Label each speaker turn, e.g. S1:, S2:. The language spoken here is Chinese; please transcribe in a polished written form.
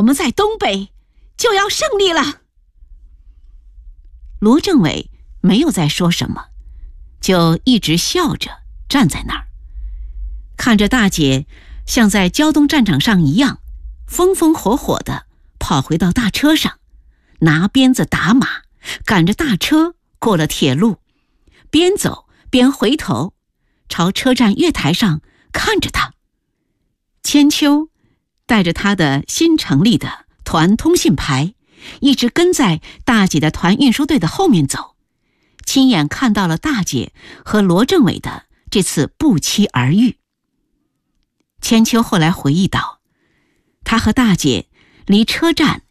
S1: 们在东北就要胜利了。罗政委没有再说什么，就一直笑着站在那儿，看着大姐像在胶东战场上一样风风火火地跑回到大车上，拿鞭子打马，赶着大车过了铁路，边走边回头朝车站月台上看着他。千秋带着他的新成立的团通信排，一直跟在大姐的团运输队的后面走，亲眼看到了大姐和罗政委的这次不期而遇。千秋后来回忆道，他和大姐离车站